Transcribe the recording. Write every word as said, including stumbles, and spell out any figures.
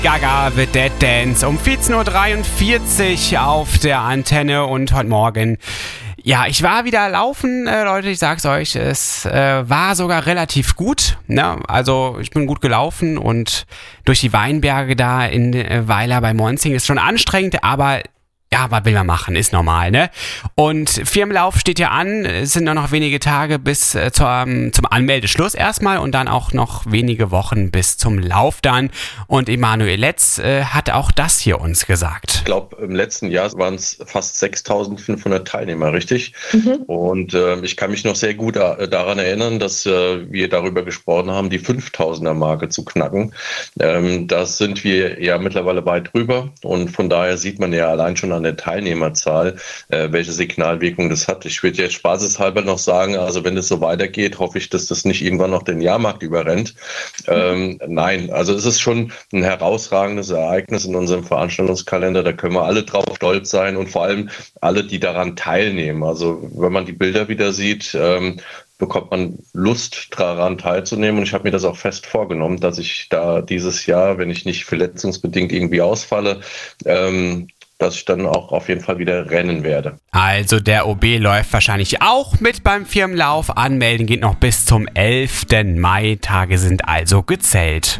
Gaga with Dead Dance um vierzehn Uhr dreiundvierzig auf der Antenne und heute Morgen. Ja, ich war wieder laufen, äh, Leute, ich sag's euch, es äh, war sogar relativ gut, ne? Also ich bin gut gelaufen und durch die Weinberge da in äh, Weiler bei Monzing ist schon anstrengend, aber ja, was will man machen, ist normal, ne? Und Firmenlauf steht ja an, es sind nur noch wenige Tage bis äh, zum, zum Anmeldeschluss erstmal und dann auch noch wenige Wochen bis zum Lauf dann. Und Emanuel Letz äh, hat auch das hier uns gesagt. Ich glaube, im letzten Jahr waren es fast sechstausendfünfhundert Teilnehmer, richtig? Mhm. Und äh, ich kann mich noch sehr gut da, daran erinnern, dass äh, wir darüber gesprochen haben, die fünftausender-Marke zu knacken. Ähm, das sind wir ja mittlerweile weit drüber und von daher sieht man ja allein schon an der Teilnehmerzahl, äh, welche Signalwirkung das hat. Ich würde jetzt spaßeshalber noch sagen, also wenn es so weitergeht, hoffe ich, dass das nicht irgendwann noch den Jahrmarkt überrennt. Ähm, nein, also es ist schon ein herausragendes Ereignis in unserem Veranstaltungskalender, da können wir alle drauf stolz sein und vor allem alle, die daran teilnehmen. Also wenn man die Bilder wieder sieht, ähm, bekommt man Lust daran teilzunehmen und ich habe mir das auch fest vorgenommen, dass ich da dieses Jahr, wenn ich nicht verletzungsbedingt irgendwie ausfalle, ähm, dass ich dann auch auf jeden Fall wieder rennen werde. Also der O B läuft wahrscheinlich auch mit beim Firmenlauf. Anmelden geht noch bis zum elften Mai. Tage sind also gezählt.